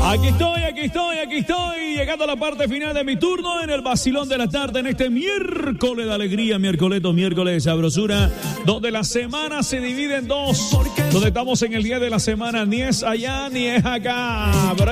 Aquí estoy, llegando a la parte final de mi turno en el vacilón de la tarde, en este miércoles de alegría, miércoles de sabrosura, donde la semana se divide en dos, donde estamos en el día de la semana, ni es allá ni es acá.